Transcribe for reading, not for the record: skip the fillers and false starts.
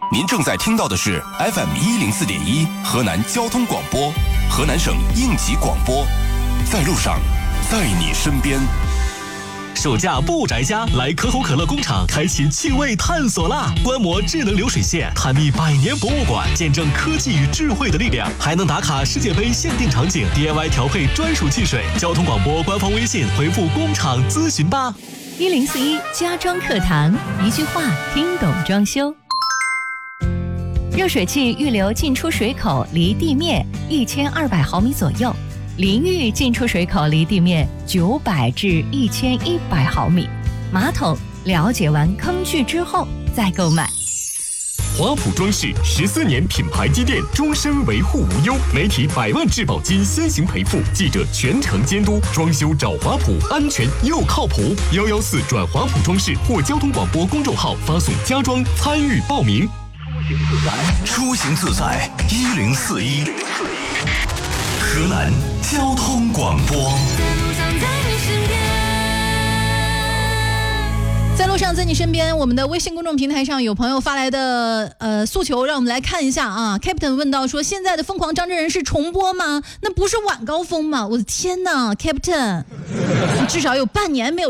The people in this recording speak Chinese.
您正在听到的是 FM104.1 河南交通广播，河南省应急广播，在路上，在你身边。 暑假不宅家，来可口可乐工厂开启趣味探索啦！观摩智能流水线，探秘100年博物馆，见证科技与智慧的力量，还能打卡世界杯限定场景， DIY 调配专属汽水。交通广播官方微信回复工厂咨询吧。 1041家装课堂，一句话听懂装修。热水器预留进出水口离地面1200毫米左右，淋浴进出水口离地面900至1100毫米。马桶了解完坑距之后再购买。 华普装饰14年品牌积淀，终身维护无忧，媒体100万质保金先行赔付，记者全程监督，装修找华普，安全又靠谱。114转华普装饰或交通广播公众号发送家装参与报名。 出行自在1041，河南交通广播。 在路上，在你身边。我们的微信公众平台上有朋友发来的诉求，让我们来看一下啊。Captain 问到说，现在的疯狂张真人是重播吗？那不是晚高峰吗？我的天哪 ，Captain， 你至少有半年没有